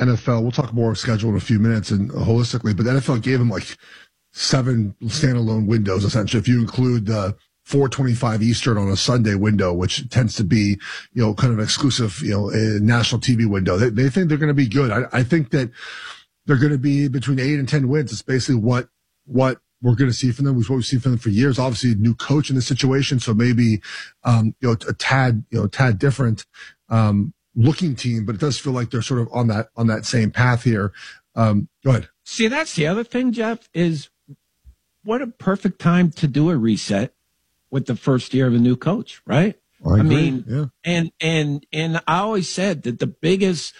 NFL, we'll talk more schedule in a few minutes and holistically, but the NFL gave him like 7 standalone windows, essentially, if you include the 4:25 Eastern on a Sunday window, which tends to be, kind of exclusive, a national TV window. They think they're going to be good. I think that they're going to be between 8 and 10 wins. It's basically what we're going to see from them. What we've seen from them for years. Obviously, a new coach in this situation, so maybe, a tad different, looking team, but it does feel like they're sort of on that same path here. Go ahead. See, that's the other thing, Jeff, is what a perfect time to do a reset with the first year of a new coach, right? I mean, yeah. And I always said that the biggest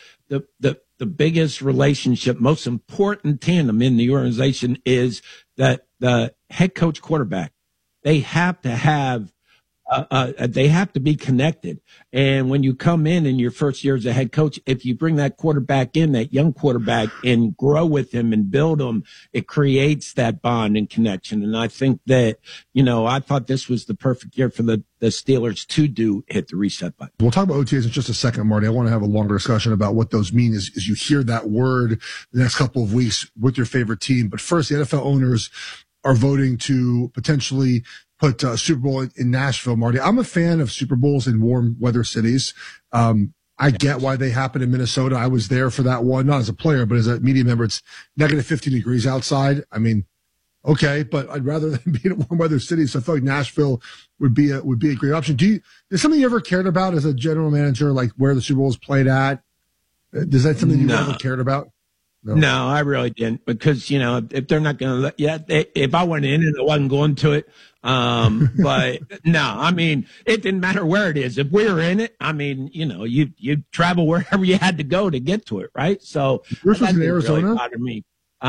relationship, most important tandem in the organization is that the head coach quarterback. They have to have, they have to be connected. And when you come in your first year as a head coach, if you bring that quarterback in, that young quarterback, and grow with him and build him, it creates that bond and connection. And I think that, I thought this was the perfect year for the Steelers to hit the reset button. We'll talk about OTAs in just a second, Marty. I want to have a longer discussion about what those mean as you hear that word the next couple of weeks with your favorite team. But first, the NFL owners are voting to potentially put Super Bowl in Nashville, Marty. I'm a fan of Super Bowls in warm weather cities. I get why they happen in Minnesota. I was there for that one, not as a player, but as a media member. It's negative 15 degrees outside. I mean, okay, but I'd rather than be in a warm weather city. So I feel like Nashville would be a great option. Is something you ever cared about as a general manager, like where the Super Bowl is played at? Is that something you ever cared about? No, I really didn't, because, if they're not going to if I went in and I wasn't going to it, but no, I mean, it didn't matter where it is. If we were in it, I mean, you travel wherever you had to go to get to it, right? So yours was in Arizona? Really bother me.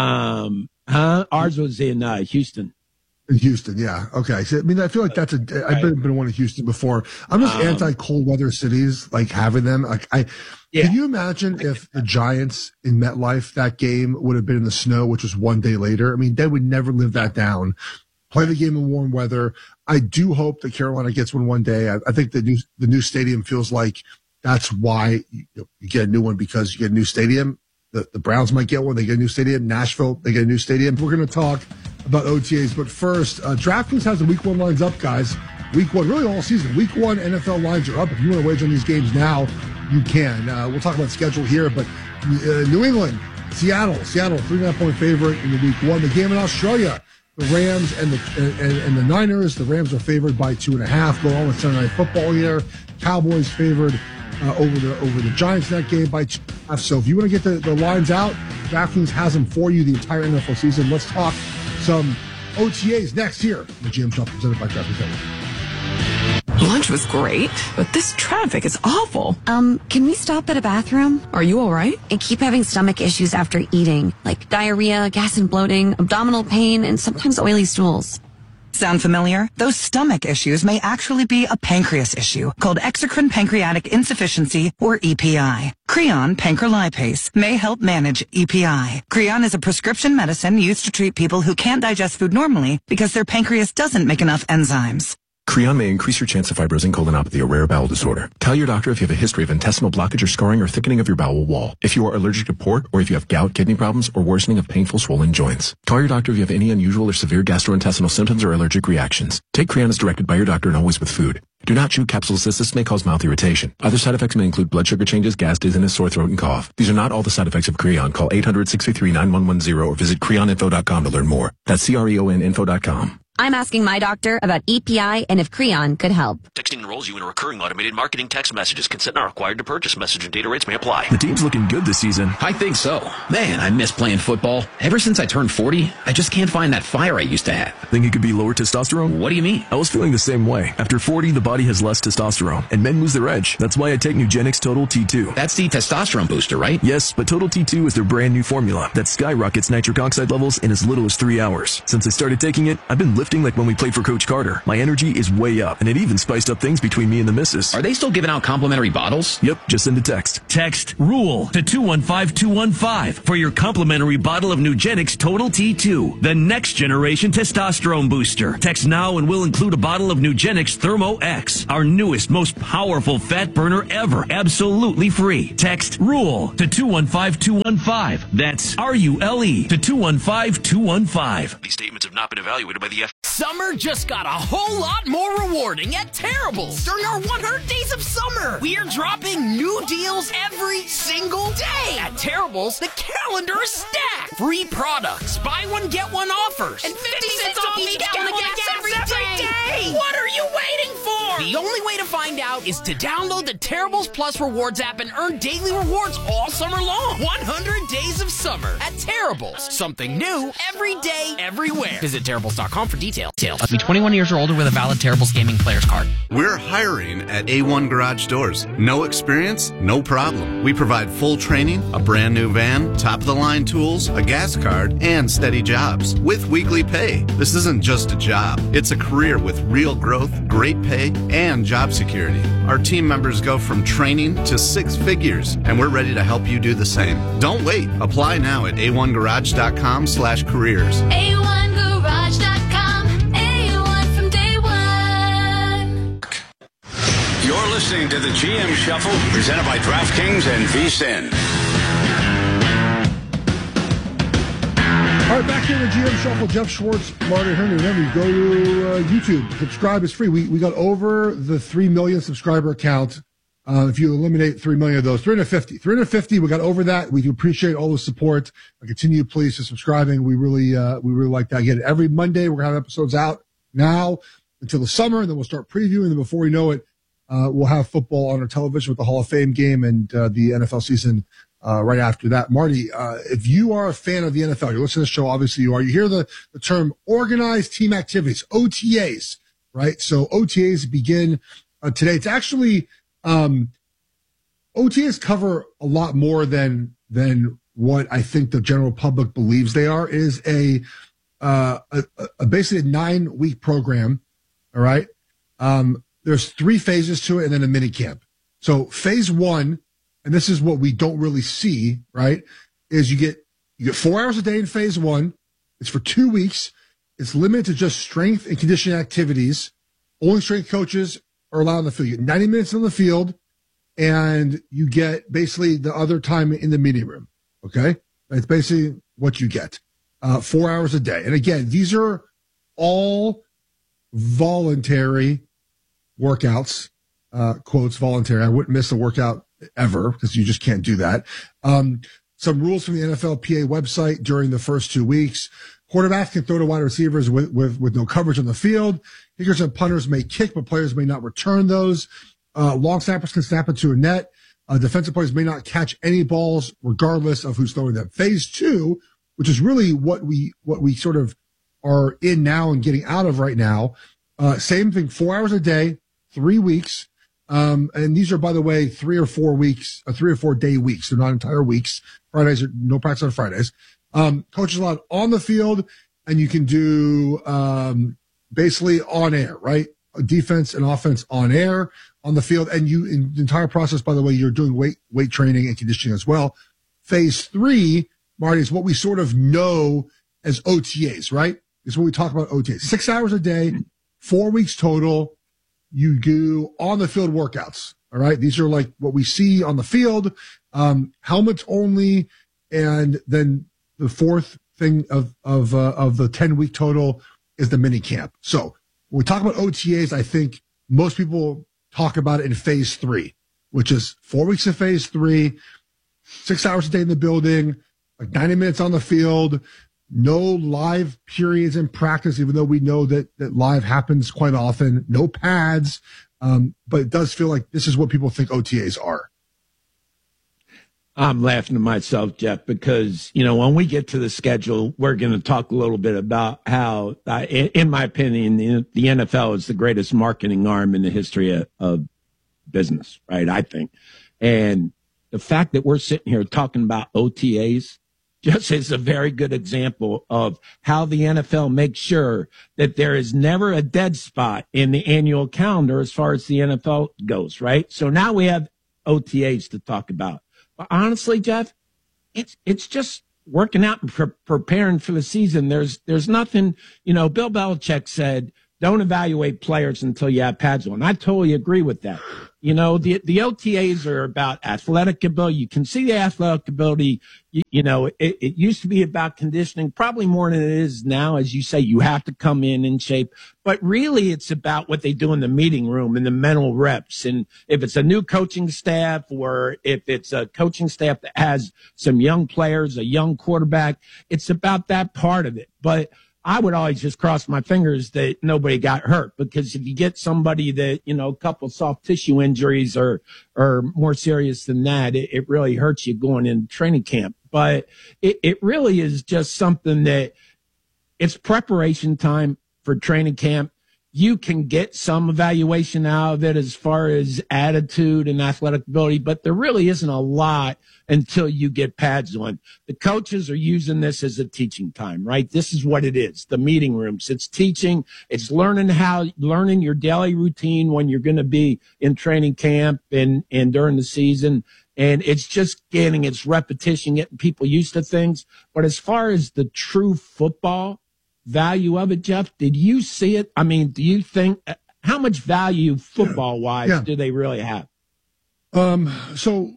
Ours was in Houston. In Houston, yeah. Okay. So, I mean, I feel like I've been one in Houston before. I'm just anti-cold weather cities, like having them. Can you imagine if the Giants in MetLife, that game would have been in the snow, which was one day later? I mean, they would never live that down. Play the game in warm weather. I do hope that Carolina gets one day. I think the new stadium feels like that's why you get a new one, because you get a new stadium. The Browns might get one. They get a new stadium. Nashville, they get a new stadium. We're going to talk about OTAs, but first, DraftKings has the Week 1 lines up, guys. Week 1, really all season. Week 1 NFL lines are up. If you want to wager on these games now, you can. We'll talk about schedule here, but New England, Seattle, 3.5-point favorite in the Week 1. The game in Australia, the Rams and the Niners. The Rams are favored by 2.5. Go on with Sunday Night Football here. Cowboys favored over the Giants in that game by 2.5. So if you want to get the lines out, DraftKings has them for you the entire NFL season. Let's talk some OTAs next here. The GM Shop presented by DraftKings. Lunch was great, but this traffic is awful. Can we stop at a bathroom? Are you all right? I keep having stomach issues after eating, like diarrhea, gas and bloating, abdominal pain, and sometimes oily stools. Sound familiar? Those stomach issues may actually be a pancreas issue called exocrine pancreatic insufficiency, or EPI. Creon pancrelipase may help manage EPI. Creon is a prescription medicine used to treat people who can't digest food normally because their pancreas doesn't make enough enzymes. Creon may increase your chance of fibrosing colonopathy, a rare bowel disorder. Tell your doctor if you have a history of intestinal blockage or scarring or thickening of your bowel wall, if you are allergic to pork, or if you have gout, kidney problems, or worsening of painful swollen joints. Call your doctor if you have any unusual or severe gastrointestinal symptoms or allergic reactions. Take Creon as directed by your doctor and always with food. Do not chew capsules as this may cause mouth irritation. Other side effects may include blood sugar changes, gas, dizziness, sore throat, and cough. These are not all the side effects of Creon. Call 800-633-9110 or visit creoninfo.com to learn more. That's CREONinfo.com. I'm asking my doctor about EPI and if Creon could help. Texting enrolls you in a recurring automated marketing text messages. Consent not required to purchase. Message and data rates may apply. The team's looking good this season. I think so. Man, I miss playing football. Ever since I turned 40, I just can't find that fire I used to have. Think it could be lower testosterone? What do you mean? I was feeling the same way. After 40, the body has less testosterone, and men lose their edge. That's why I take Nugenix Total T2. That's the testosterone booster, right? Yes, but Total T2 is their brand new formula that skyrockets nitric oxide levels in as little as 3 hours. Since I started taking it, I've been lifting like when we played for Coach Carter. My energy is way up, and it even spiced up things between me and the missus. Are they still giving out complimentary bottles? Yep, just send a text. Text RULE to 215-215 for your complimentary bottle of Nugenix Total T2, the next generation testosterone booster. Text now and we'll include a bottle of Nugenix Thermo X, our newest, most powerful fat burner ever, absolutely free. Text RULE to 215-215. That's RULE to 215-215. These statements have not been evaluated by the FDA. Summer just got a whole lot more rewarding at Terrible's. During our 100 days of summer, we're dropping new deals every single day. At Terrible's, the calendar is stacked. Free products, buy one, get one offers, and 50 cents off each gallon of gas every day. What are you waiting for? The only way to find out is to download the Terrible's Plus Rewards app and earn daily rewards all summer long. 100 days of summer at Terrible's. Something new every day, everywhere. Visit Terrible's.com for details. Must be 21 years or older with a valid Terrible's gaming player's card. We're hiring at A1 Garage Doors. No experience? No problem. We provide full training, a brand new van, top-of-the-line tools, a gas card, and steady jobs with weekly pay. This isn't just a job. It's a career with real growth, great pay, and job security. Our team members go from training to 6 figures, and we're ready to help you do the same. Don't wait. Apply now at a1garage.com/careers. A1garage.com. A1 from day one. You're listening to the GM Shuffle, presented by DraftKings and VSiN. All right, back here in the GM Shuffle, Jeff Schwartz, Marty Henry. Remember, you go to YouTube. Subscribe. It's free. We got over the 3 million subscriber count. If you eliminate 3 million of those, 350, we got over that. We do appreciate all the support. Continue, please, to subscribing. We really like that. Again, every Monday, we're going to have episodes out now until the summer, and then we'll start previewing. And before we know it, we'll have football on our television with the Hall of Fame game and the NFL season right after that. Marty, if you are a fan of the NFL, you're listening to the show, obviously you are. You hear the term organized team activities, OTAs, right? So OTAs begin today. It's actually OTAs cover a lot more than what I think the general public believes they are. It is a basically a 9-week program. All right. There's 3 phases to it and then a mini camp. So phase 1, and this is what we don't really see, right, is you get 4 hours a day in phase 1. It's for 2 weeks. It's limited to just strength and conditioning activities. Only strength coaches are allowed on the field. You get 90 minutes on the field, and you get basically the other time in the meeting room. Okay? That's basically what you get. 4 hours a day. And again, these are all voluntary workouts, quotes voluntary. I wouldn't miss a workout ever because you just can't do that. Some rules from the NFLPA website during the first 2 weeks. Quarterbacks can throw to wide receivers with no coverage on the field. Kickers and punters may kick, but players may not return those. Long snappers can snap into a net. Defensive players may not catch any balls regardless of who's throwing them. Phase 2, which is really what we sort of are in now and getting out of right now. Same thing, 4 hours a day, 3 weeks. And these are, by the way, 3 or 4 weeks, 3 or 4 day weeks. They're not entire weeks. Fridays are no practice on Fridays. Coaches allowed on the field, and you can do, basically on air, right? Defense and offense on air, on the field. And in the entire process, by the way, you're doing weight training and conditioning as well. Phase 3, Marty, is what we sort of know as OTAs, right? Is what we talk about OTAs. 6 hours a day, 4 weeks total. You do on the field workouts. All right. These are like what we see on the field, helmets only. And then the fourth thing of the 10-week total is the mini camp. So when we talk about OTAs, I think most people talk about it in phase 3, which is 4 weeks of phase 3, 6 hours a day in the building, like 90 minutes on the field, no live periods in practice, even though we know that live happens quite often, no pads. But it does feel like this is what people think OTAs are. I'm laughing to myself, Jeff, because, when we get to the schedule, we're going to talk a little bit about how, in my opinion, the NFL is the greatest marketing arm in the history of business, right? I think. And the fact that we're sitting here talking about OTAs just is a very good example of how the NFL makes sure that there is never a dead spot in the annual calendar as far as the NFL goes, right? So now we have OTAs to talk about. But honestly, Jeff, it's just working out and preparing for the season. There's nothing, Bill Belichick said, don't evaluate players until you have pads on. I totally agree with that. The OTAs are about athletic ability. You can see the athletic ability. It used to be about conditioning, probably more than it is now. As you say, you have to come in shape, but really it's about what they do in the meeting room and the mental reps. And if it's a new coaching staff or if it's a coaching staff that has some young players, a young quarterback, it's about that part of it. But I would always just cross my fingers that nobody got hurt, because if you get somebody that, a couple soft tissue injuries or more serious than that, it really hurts you going into training camp. But it really is just something that it's preparation time for training camp. You can get some evaluation out of it as far as attitude and athletic ability, but there really isn't a lot until you get pads on. The coaches are using this as a teaching time, right? This is what it is. The meeting rooms. It's teaching. It's learning your daily routine when you're going to be in training camp and during the season. And it's just it's repetition, getting people used to things. But as far as the true football value of it, Jeff, did you see it? I mean, do you think, how much value football wise do they really have? So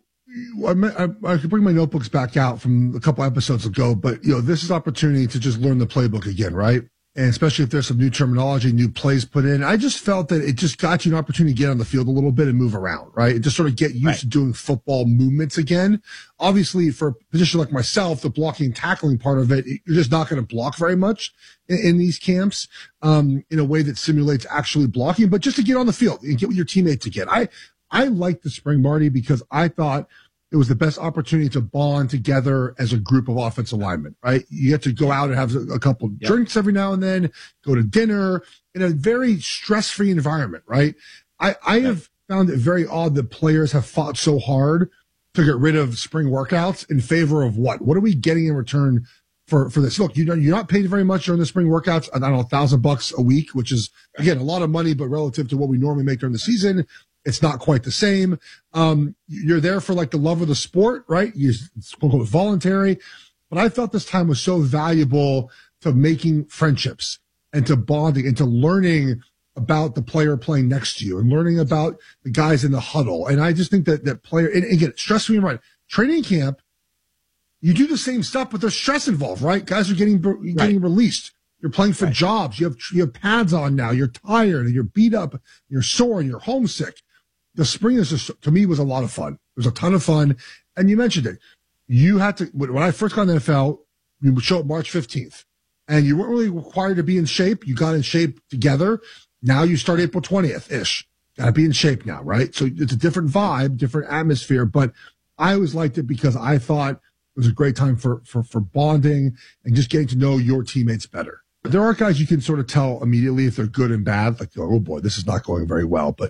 I could bring my notebooks back out from a couple episodes ago, but this is opportunity to just learn the playbook again, right? And especially if there's some new terminology, new plays put in. I just felt that it just got you an opportunity to get on the field a little bit and move around, right? And just sort of get used to doing football movements again. Obviously, for a position like myself, the blocking and tackling part of it, you're just not going to block very much in these camps in a way that simulates actually blocking, but just to get on the field and get with your teammates again. I liked the spring, Marty, because I thought it was the best opportunity to bond together as a group of offensive linemen, right? You get to go out and have a couple drinks every now and then, go to dinner in a very stress-free environment, right? I have found it very odd that players have fought so hard to get rid of spring workouts in favor of what? What are we getting in return for this? Look, you're not paid very much during the spring workouts. I don't know, $1,000 a week, which is, again, a lot of money, but relative to what we normally make during the season, it's not quite the same. You're there for like the love of the sport, right? It's quote unquote voluntary. But I felt this time was so valuable to making friendships and to bonding and to learning about the player playing next to you and learning about the guys in the huddle. And I just think that player, and again, stress-free environment. Training camp, you do the same stuff, but there's stress involved, right? Guys are getting released. You're playing for jobs. You have pads on now. You're tired and you're beat up. You're sore and you're homesick. The spring is just, to me, was a lot of fun. It was a ton of fun. And you mentioned it. You had to, when I first got in the NFL, we would show up March 15th and you weren't really required to be in shape. You got in shape together. Now you start April 20th-ish. Got to be in shape now, right? So it's a different vibe, different atmosphere, but I always liked it because I thought it was a great time for bonding and just getting to know your teammates better. There are guys you can sort of tell immediately if they're good and bad, like, oh boy, this is not going very well. But,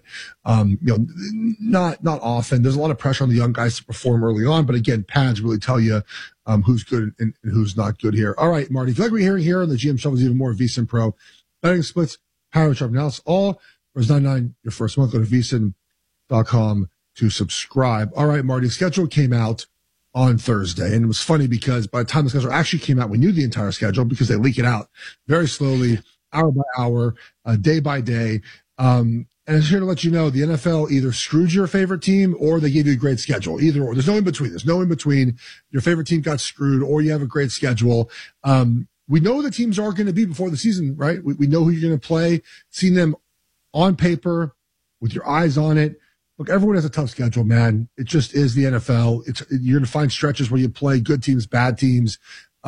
not often. There's a lot of pressure on the young guys to perform early on. But again, pads really tell you, who's good and who's not good here. All right, Marty, if you like what you're hearing here on the GM Shuffle is even more VSiN Pro, betting splits, power chart analysis, all for $9.99 your first month. Go to VSiN.com to subscribe. All right, Marty, schedule came out on Thursday. And it was funny because by the time the schedule actually came out, we knew the entire schedule because they leak it out very slowly, hour by hour, day by day. And it's here to let you know the NFL either screwed your favorite team or they gave you a great schedule. Either or. There's no in between. There's no in between. Your favorite team got screwed or you have a great schedule. We know the teams are going to be before the season, right? We know who you're going to play, seen them on paper with your eyes on it. Look, everyone has a tough schedule, man. It just is the NFL. You're going to find stretches where you play good teams, bad teams.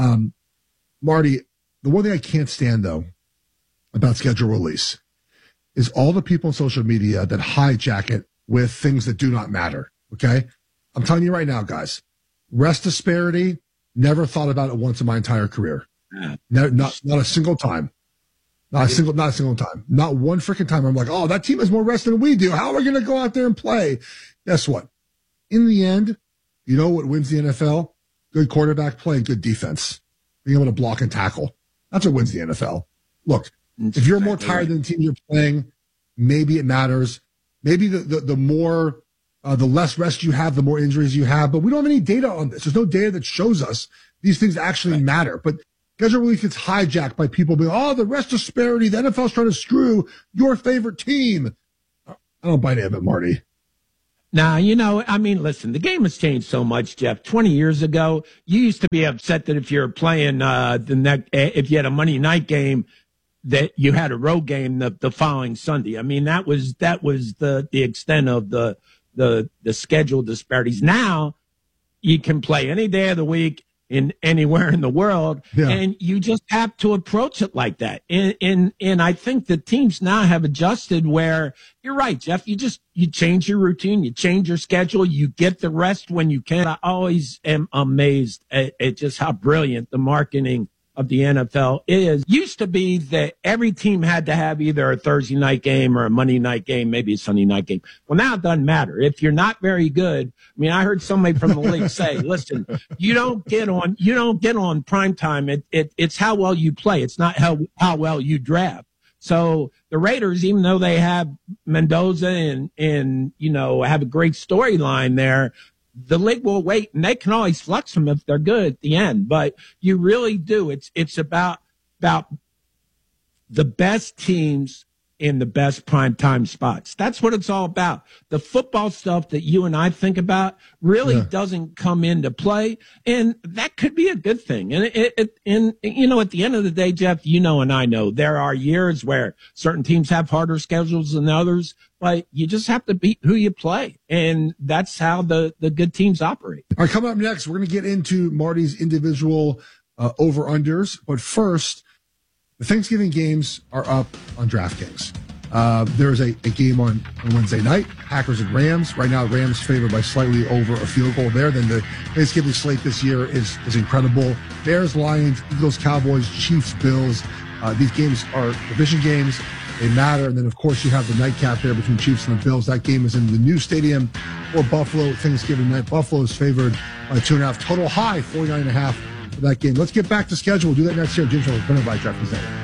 Marty, the one thing I can't stand, though, about schedule release is all the people on social media that hijack it with things that do not matter, okay? I'm telling you right now, guys, rest disparity, never thought about it once in my entire career. Not a single time. Not a single time. Not one freaking time. I'm like, oh, that team has more rest than we do. How are we going to go out there and play? Guess what? In the end, you know what wins the NFL? good quarterback play, and good defense. Being able to block and tackle. That's what wins the NFL. Look, if you're more tired than the team you're playing, maybe it matters. Maybe the more, the less rest you have, the more injuries you have. But we don't have any data on this. There's no data that shows us these things actually matter. But schedule release gets hijacked by people being, oh, the rest disparity, the NFL's trying to screw your favorite team. I don't buy any of it, Marty. Now, listen, the game has changed so much, Jeff. 20 years ago, you used to be upset that if you're playing if you had a Monday night game, that you had a road game the following Sunday. I mean, that was the extent of the schedule disparities. Now you can play any day of the week in anywhere in the world, and you just have to approach it like that. And I think the teams now have adjusted where you're right, Jeff. You change your routine, you change your schedule, you get the rest when you can. I always am amazed at just how brilliant the marketing of the NFL is. Used to be that every team had to have either a Thursday night game or a Monday night game, maybe a Sunday night game. Well, now it doesn't matter. If you're not very good, I mean, I heard somebody from the league say, listen, you don't get on prime time. It's how well you play. It's not how well you draft. So the Raiders, even though they have Mendoza and have a great storyline there, the league will wait, and they can always flex them if they're good at the end. But you really do. It's about the best teams in the best primetime spots. That's what it's all about. The football stuff that you and I think about really doesn't come into play, and that could be a good thing. And at the end of the day, Jeff, and I know there are years where certain teams have harder schedules than others, but you just have to beat who you play, and that's how the good teams operate. All right, coming up next, we're going to get into Marty's individual over-unders, but first, the Thanksgiving games are up on DraftKings. There's a game on Wednesday night, Packers and Rams. Right now, Rams favored by slightly over a field goal there. Then the Thanksgiving slate this year is incredible. Bears, Lions, Eagles, Cowboys, Chiefs, Bills. These games are division games. They matter. And then, of course, you have the nightcap there between Chiefs and the Bills. That game is in the new stadium for Buffalo Thanksgiving night. Buffalo is favored by 2.5. Total high, 49.5 for that game. Let's get back to schedule. We'll do that next year. Jim Show is presented by DraftKings Network.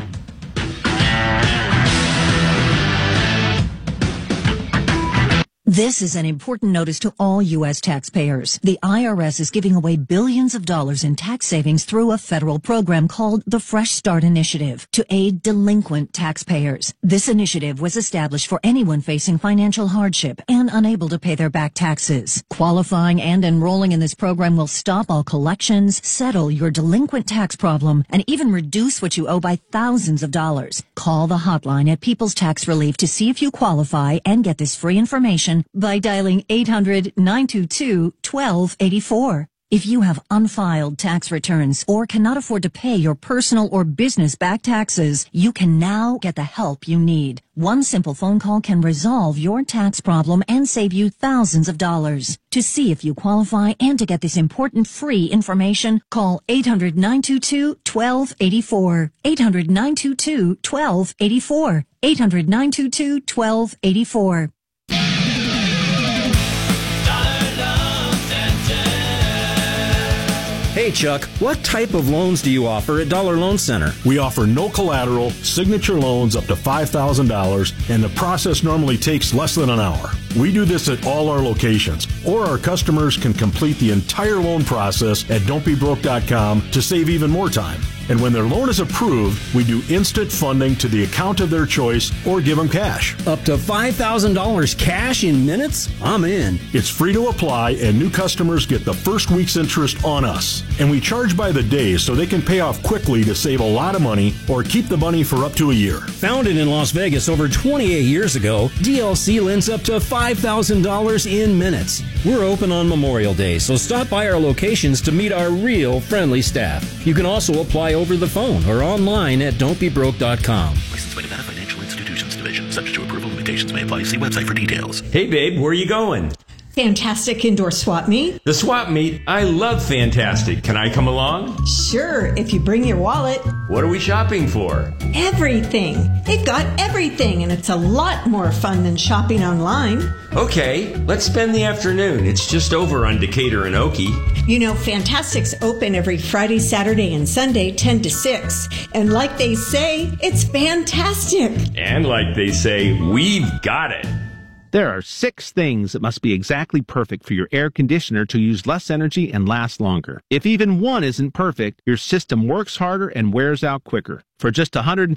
This is an important notice to all U.S. taxpayers. The IRS is giving away billions of dollars in tax savings through a federal program called the Fresh Start Initiative to aid delinquent taxpayers. This initiative was established for anyone facing financial hardship and unable to pay their back taxes. Qualifying and enrolling in this program will stop all collections, settle your delinquent tax problem, and even reduce what you owe by thousands of dollars. Call the hotline at People's Tax Relief to see if you qualify and get this free information by dialing 800-922-1284. If you have unfiled tax returns or cannot afford to pay your personal or business back taxes, you can now get the help you need. One simple phone call can resolve your tax problem and save you thousands of dollars. To see if you qualify and to get this important free information, call 800-922-1284. 800-922-1284. 800-922-1284. Hey, Chuck, what type of loans do you offer at Dollar Loan Center? We offer no collateral, signature loans up to $5,000, and the process normally takes less than an hour. We do this at all our locations, or our customers can complete the entire loan process at don'tbebroke.com to save even more time. And when their loan is approved, we do instant funding to the account of their choice or give them cash. Up to $5,000 cash in minutes? I'm in. It's free to apply, and new customers get the first week's interest on us. And we charge by the day so they can pay off quickly to save a lot of money or keep the money for up to a year. Founded in Las Vegas over 28 years ago, DLC lends up to $5,000 in minutes. We're open on Memorial Day, so stop by our locations to meet our real friendly staff. You can also apply over the phone or online at don'tbebroke.com. Licensed by Nevada Financial Institutions Division. Subject to approval, limitations may apply. See website for details. Hey, babe, where are you going? Fantastic Indoor Swap Meet. The swap meet? I love Fantastic. Can I come along? Sure, if you bring your wallet. What are we shopping for? Everything. They've got everything, and it's a lot more fun than shopping online. Okay, let's spend the afternoon. It's just over on Decatur and Okie. You know, Fantastic's open every Friday, Saturday, and Sunday, 10 to 6. And like they say, it's fantastic. And like they say, we've got it. There are 6 things that must be exactly perfect for your air conditioner to use less energy and last longer. If even one isn't perfect, your system works harder and wears out quicker. For just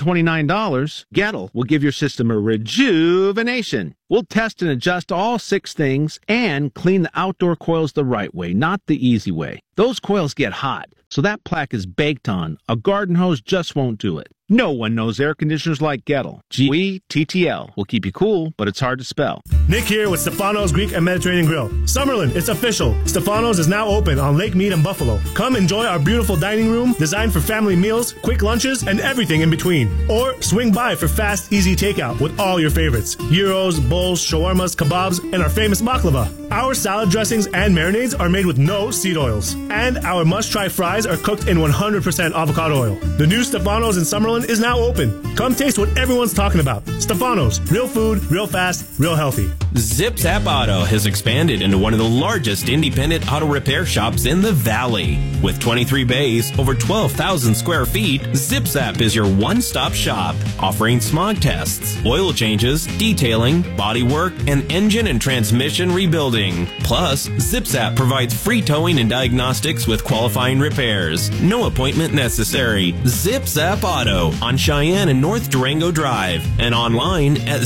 $129, Gettle will give your system a rejuvenation. We'll test and adjust all 6 things and clean the outdoor coils the right way, not the easy way. Those coils get hot, so that plaque is baked on. A garden hose just won't do it. No one knows air conditioners like Gettle. G-E-T-T-L will keep you cool, but it's hard to spell. Nick here with Stefano's Greek and Mediterranean Grill. Summerlin, it's official. Stefano's is now open on Lake Mead and Buffalo. Come enjoy our beautiful dining room designed for family meals, quick lunches, and everything in between. Or swing by for fast, easy takeout with all your favorites. Gyros, bowls, shawarmas, kebabs, and our famous baklava. Our salad dressings and marinades are made with no seed oils. And our must-try fries are cooked in 100% avocado oil. The new Stefano's in Summerlin is now open. Come taste what everyone's talking about. Stefano's, real food, real fast, real healthy. Zip Zap Auto has expanded into one of the largest independent auto repair shops in the Valley. With 23 bays, over 12,000 square feet, Zip Zap is your one-stop shop, offering smog tests, oil changes, detailing, body work, and engine and transmission rebuilding. Plus, Zip Zap provides free towing and diagnostics with qualifying repairs. No appointment necessary. Zip Zap Auto on Cheyenne and North Durango Drive and online at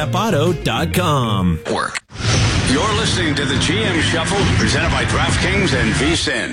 zipzapauto.com. Work. You're listening to the GM Shuffle, presented by DraftKings and VSiN.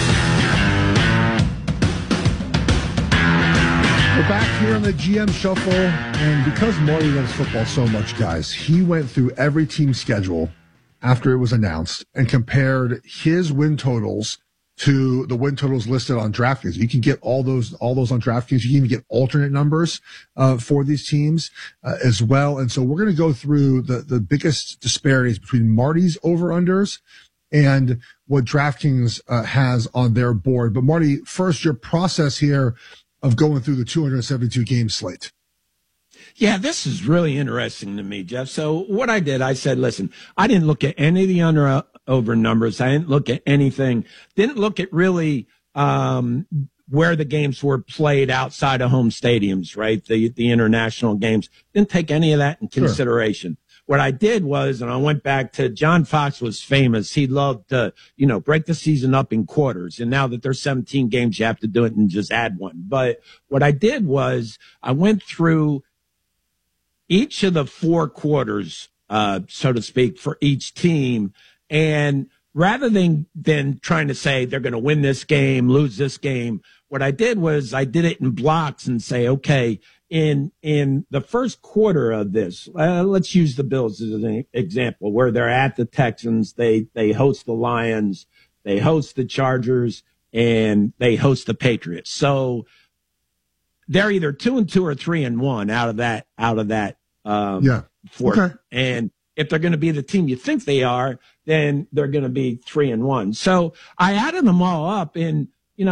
We're back here on the GM Shuffle, and because Marty loves football so much, guys, he went through every team's schedule after it was announced and compared his win totals to the win totals listed on DraftKings. You can get all those on DraftKings. You can even get alternate numbers for these teams as well. And so we're going to go through the biggest disparities between Marty's over-unders and what DraftKings has on their board. But Marty, first, your process here of going through the 272 game slate. Yeah, this is really interesting to me, Jeff. So what I did, I said, listen, I didn't look at any of the over numbers. I didn't look at anything. Didn't look at really where the games were played outside of home stadiums, right? The international games. Didn't take any of that in consideration. Sure. What I did was, and I went back to John Fox was famous. He loved to, break the season up in quarters. And now that there's 17 games, you have to do it and just add one. But what I did was I went through each of the 4 quarters, so to speak, for each team. And rather than trying to say they're going to win this game, lose this game, what I did was I did it in blocks and say, okay, in the first quarter of this, let's use the Bills as an example, where they're at the Texans, they host the Lions, they host the Chargers, and they host the Patriots. So they're either 2-2 or 3-1 out of that. Fourth. Okay. And if they're going to be the team you think they are, then they're going to be 3-1. So I added them all up, and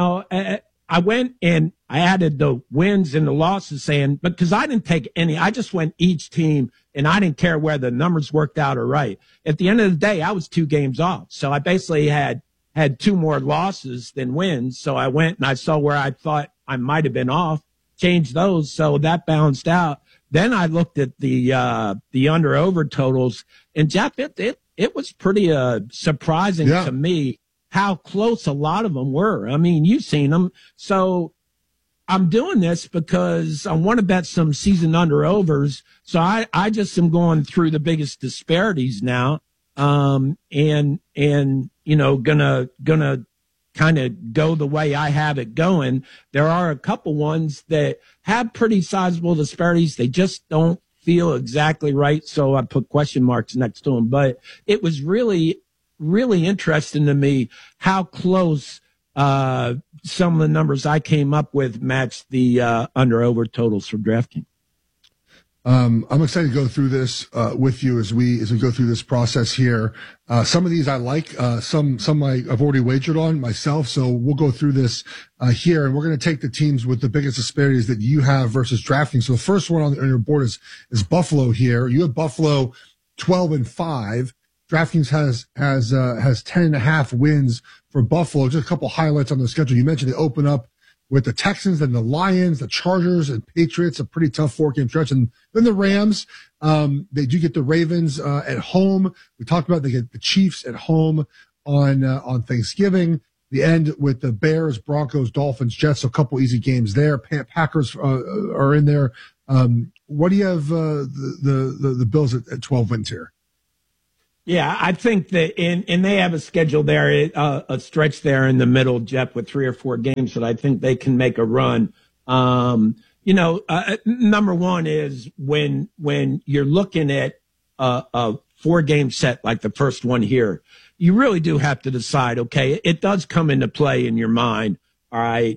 I went and I added the wins and the losses, because I didn't take any. I just went each team, and I didn't care where the numbers worked out or right. At the end of the day, I was 2 games off, so I basically had 2 more losses than wins. So I went and I saw where I thought I might have been off, changed those, so that balanced out. Then I looked at the under over totals, and Jeff, it was pretty surprising to me how close a lot of them were. I mean, you've seen them. So I'm doing this because I want to bet some season under overs. So I just am going through the biggest disparities now. And gonna kind of go the way I have it going. There are a couple ones that have pretty sizable disparities. They just don't feel exactly right. So I put question marks next to them, but it was really, really interesting to me how close, some of the numbers I came up with matched the, under over totals for DraftKings. I'm excited to go through this with you as we go through this process here. Some of these I like, some I've already wagered on myself. So we'll go through this here, and we're going to take the teams with the biggest disparities that you have versus DraftKings. So the first one on your board is Buffalo here. You have Buffalo 12-5. DraftKings has 10.5 wins for Buffalo. Just a couple highlights on the schedule. You mentioned they open up with the Texans and the Lions, the Chargers and Patriots, a pretty tough 4-game stretch. And then the Rams, they do get the Ravens at home. We talked about they get the Chiefs at home on Thanksgiving. The end with the Bears, Broncos, Dolphins, Jets, so a couple easy games there. Packers are in there. What do you have the Bills at 12 wins here? Yeah, I think that and they have a schedule there, a stretch there in the middle, Jeff, with 3 or 4 games that I think they can make a run. Number one is when you're looking at a 4-game set like the first one here, you really do have to decide, okay, it does come into play in your mind, all right,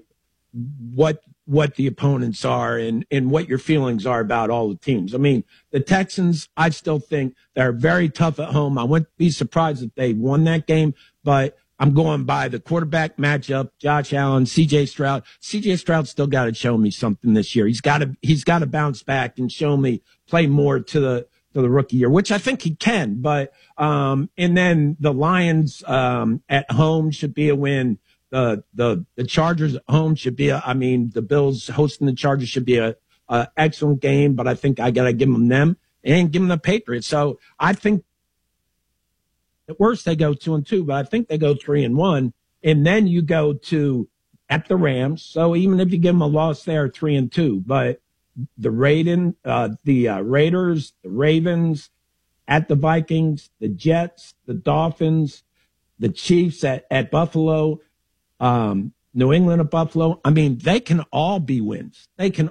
what the opponents are and what your feelings are about all the teams. I mean, the Texans, I still think they're very tough at home. I wouldn't be surprised if they won that game, but I'm going by the quarterback matchup, Josh Allen, CJ Stroud. CJ Stroud still got to show me something this year. He's got to bounce back and show me, play more to the rookie year, which I think he can. But, and then the Lions, at home should be a win. The Chargers at home should be the Bills hosting the Chargers should be a excellent game, but I think I got to give them and give them the Patriots. So I think at worst they go 2-2, but I think they go 3-1. And then you go to at the Rams. So even if you give them a loss there, 3-2, but the Raiders, the Ravens, at the Vikings, the Jets, the Dolphins, the Chiefs at Buffalo, New England at Buffalo. I mean, they can all be wins.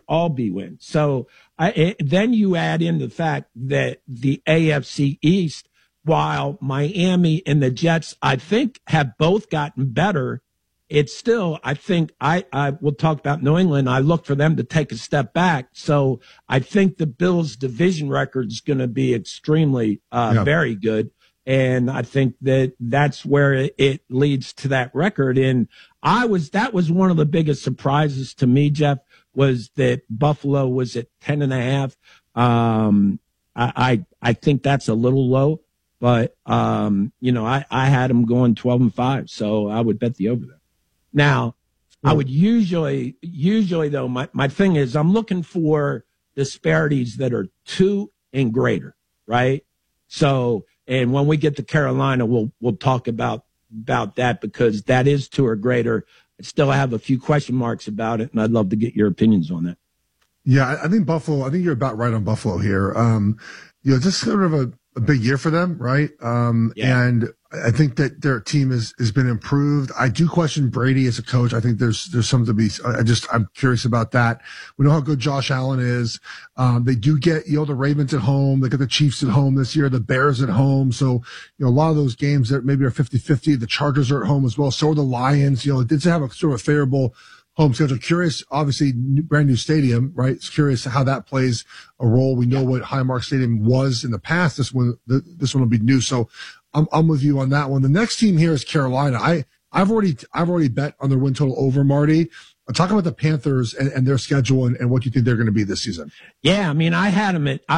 So then you add in the fact that the AFC East, while Miami and the Jets, I think, have both gotten better, it's still, I think, I will talk about New England. I look for them to take a step back. So I think the Bills' division record is going to be extremely, very good. And I think that's where it leads to that record. And that was one of the biggest surprises to me, Jeff, was that Buffalo was at 10.5. I think that's a little low, but, I had them going 12-5. So I would bet the over there. Now, I would usually though, my thing is I'm looking for disparities that are 2 and greater, right? So, and when we get to Carolina, we'll talk about that because that is 2 or greater. I still have a few question marks about it, and I'd love to get your opinions on that. Yeah, I think Buffalo. I think you're about right on Buffalo here. Just sort of a big year for them, right? And I think that their team has been improved. I do question Brady as a coach. I think there's something to be. I'm curious about that. We know how good Josh Allen is. They do get the Ravens at home. They got the Chiefs at home this year. The Bears at home. So a lot of those games that maybe are 50-50. The Chargers are at home as well. So are the Lions. It did have a sort of favorable home schedule. Curious, obviously, brand new stadium, right? It's curious how that plays a role. We know what Highmark Stadium was in the past. This one will be new. So I'm with you on that one. The next team here is Carolina. I've already bet on their win total over, Marty. Talk about the Panthers and their schedule and what you think they're going to be this season. Yeah, I mean, I had them at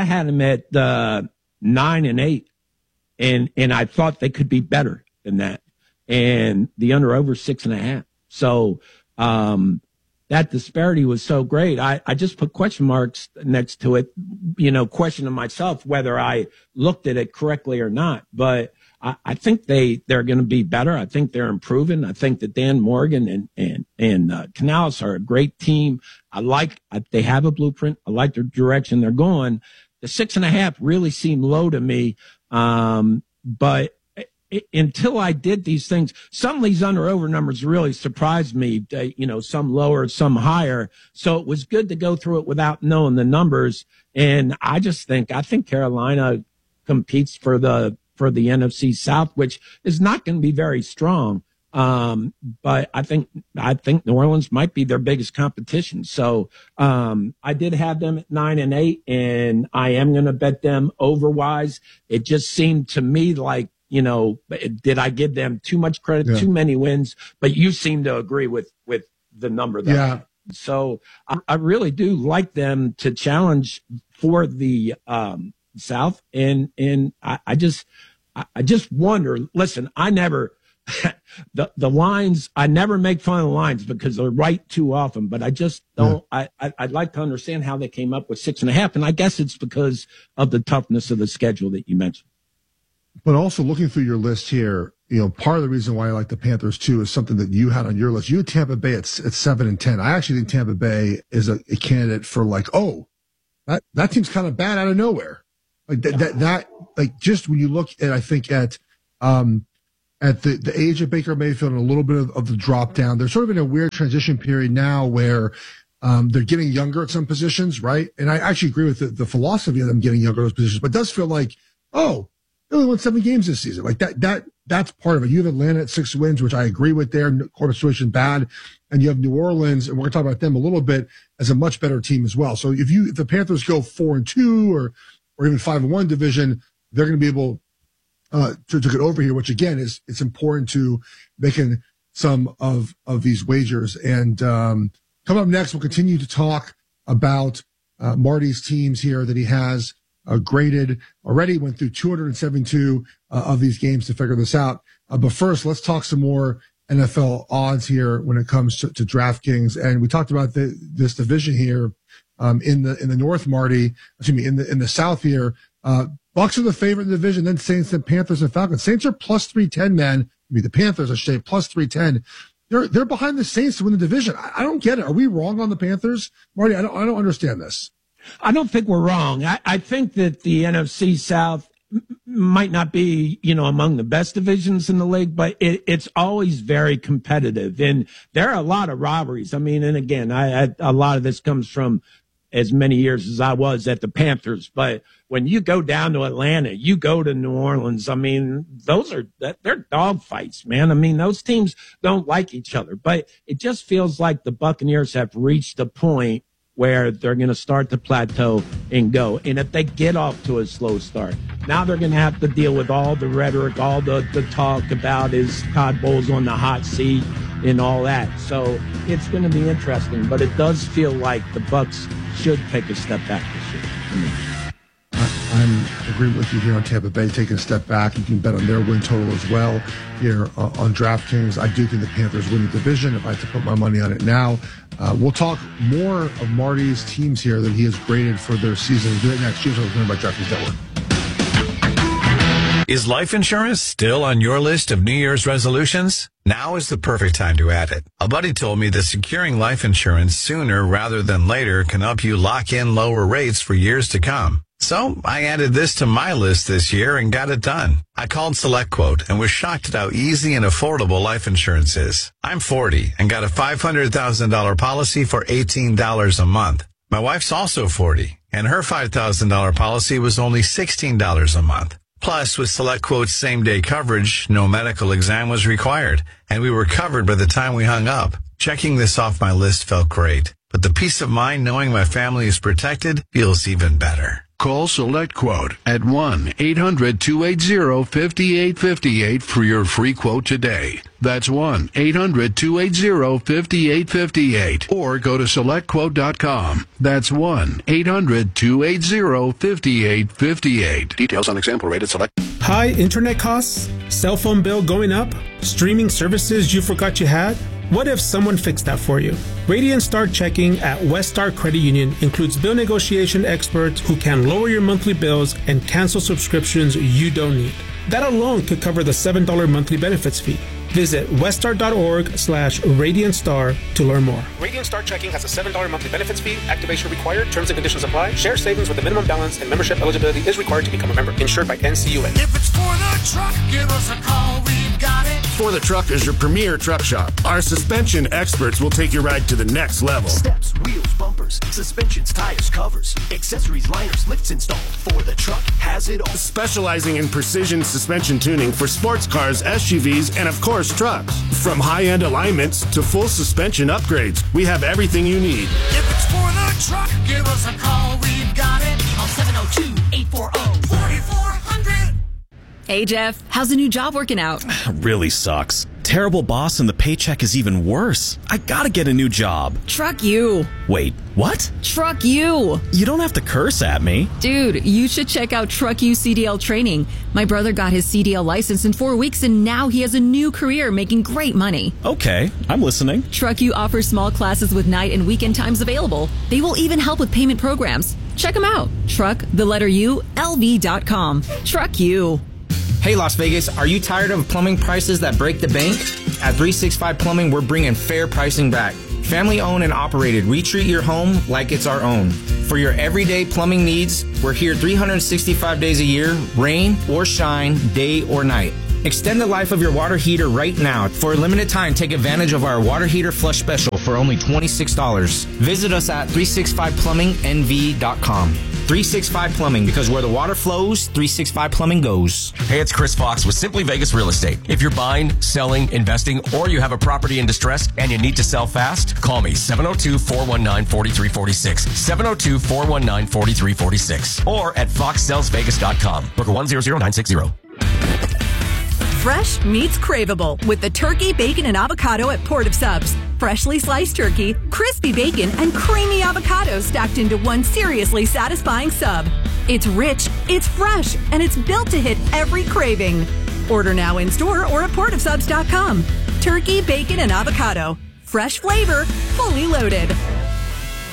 9-8, and I thought they could be better than that. And the under over 6.5. So that disparity was so great. I just put question marks next to it, questioning myself whether I looked at it correctly or not. But I think they're going to be better. I think they're improving. I think that Dan Morgan and Canales are a great team. They have a blueprint. I like the direction they're going. The 6.5 really seemed low to me. But until I did these things, some of these under-over numbers really surprised me, some lower, some higher. So it was good to go through it without knowing the numbers. And I think Carolina competes for the NFC South, which is not going to be very strong. But I think New Orleans might be their biggest competition. So, I did have them at 9-8, and I am going to bet them overwise. It just seemed to me like, did I give them too much credit, too many wins? But you seem to agree with the number that. Yeah. So I really do like them to challenge for the, South. And I just wonder, listen, I never, the lines, I never make fun of the lines because they're right too often, but I just don't, I'd like to understand how they came up with 6.5. And I guess it's because of the toughness of the schedule that you mentioned. But also looking through your list here, part of the reason why I like the Panthers too is something that you had on your list. You had Tampa Bay at 7-10. I actually think Tampa Bay is a candidate for that team's kind of bad out of nowhere. Just when you look at, I think at the age of Baker Mayfield and a little bit of the drop down, they're sort of in a weird transition period now where they're getting younger at some positions, right? And I actually agree with the philosophy of them getting younger at those positions, but it does feel like, they only won 7 games this season. That's part of it. You have Atlanta at 6 wins, which I agree with there. Quarter situation bad. And you have New Orleans, and we're going to talk about them a little bit, as a much better team as well. So if the Panthers go 4-2 or even 5-1 division, they're going to be able to get over here, which again it's important to making some of these wagers. And coming up next, we'll continue to talk about Marty's teams here that he has graded already. Went through 272 of these games to figure this out. But first, let's talk some more NFL odds here when it comes to DraftKings. And we talked about this division here in the North, Marty. Excuse me, in the South here. Bucks are the favorite in the division. Then Saints, then Panthers, and Falcons. Saints are plus 310, man. The Panthers, I should say, plus 310. They're behind the Saints to win the division. I don't get it. Are we wrong on the Panthers, Marty? I don't understand this. I don't think we're wrong. I think that the NFC South might not be, among the best divisions in the league, but it's always very competitive. And there are a lot of rivalries. I mean, and again, a lot of this comes from as many years as I was at the Panthers. But when you go down to Atlanta, you go to New Orleans, I mean, they're dog fights, man. I mean, those teams don't like each other, but it just feels like the Buccaneers have reached a point where they're going to start to plateau and go. And if they get off to a slow start, now they're going to have to deal with all the rhetoric, all the talk about is Todd Bowles on the hot seat and all that. So it's going to be interesting, but it does feel like the Bucs should take a step back this year. I'm agreeing with you here on Tampa Bay taking a step back. You can bet on their win total as well here on DraftKings. I do think the Panthers win the division if I had to put my money on it now. We'll talk more of Marty's teams here that he has graded for their season. We'll do it next. Cheers. We're going by DraftKings Network. Is life insurance still on your list of New Year's resolutions? Now is the perfect time to add it. A buddy told me that securing life insurance sooner rather than later can help you lock in lower rates for years to come. So I added this to my list this year and got it done. I called SelectQuote and was shocked at how easy and affordable life insurance is. I'm 40 and got a $500,000 policy for $18 a month. My wife's also 40 and her $5,000 policy was only $16 a month. Plus, with SelectQuote's same-day coverage, no medical exam was required, and we were covered by the time we hung up. Checking this off my list felt great, but the peace of mind knowing my family is protected feels even better. Call SelectQuote at 1-800-280-5858 for your free quote today. That's 1-800-280-5858. Or go to SelectQuote.com. That's 1-800-280-5858. Details on example rated Select. High internet costs? Cell phone bill going up? Streaming services you forgot you had? What if someone fixed that for you? Radiant Star Checking at West Star Credit Union includes bill negotiation experts who can lower your monthly bills and cancel subscriptions you don't need. That alone could cover the $7 monthly benefits fee. Visit weststar.org/RadiantStar to learn more. Radiant Star Checking has a $7 monthly benefits fee. Activation required. Terms and conditions apply. Share savings with a minimum balance and membership eligibility is required to become a member. Insured by NCUA. If it's for the truck, give us a call. We've got it. For the Truck is your premier truck shop. Our suspension experts will take your ride to the next level. Steps, wheels, bumpers, suspensions, tires, covers, accessories, liners, lifts installed. For the Truck has it all. Specializing in precision suspension tuning for sports cars, SUVs, and of course trucks. From high-end alignments to full suspension upgrades, we have everything you need. If it's for the truck, give us a call. We've got it on 702-840-4400. Hey, Jeff, how's the new job working out? Really sucks. Terrible boss and the paycheck is even worse. I gotta get a new job. Truck you. Wait, what? Truck you. You don't have to curse at me. Dude, you should check out Truck You CDL training. My brother got his CDL license in 4 weeks and now he has a new career making great money. Okay, I'm listening. Truck You offers small classes with night and weekend times available. They will even help with payment programs. Check them out. Truck, the letter U, LV.com. Truck You. Hey Las Vegas, are you tired of plumbing prices that break the bank? At 365 Plumbing, we're bringing fair pricing back. Family owned and operated, we treat your home like it's our own. For your everyday plumbing needs, we're here 365 days a year, rain or shine, day or night. Extend the life of your water heater right now. For a limited time, take advantage of our water heater flush special for only $26. Visit us at 365plumbingnv.com. 365 Plumbing, because where the water flows, 365 Plumbing goes. Hey, it's Chris Fox with Simply Vegas Real Estate. If you're buying, selling, investing, or you have a property in distress and you need to sell fast, call me 702-419-4346. 702-419-4346. Or at foxsellsvegas.com. Booker 100960. Fresh meets craveable with the turkey, bacon, and avocado at Port of Subs. Freshly sliced turkey, crispy bacon, and creamy avocado stacked into one seriously satisfying sub. It's rich, it's fresh, and it's built to hit every craving. Order now in-store or at portofsubs.com. Turkey, bacon, and avocado. Fresh flavor, fully loaded.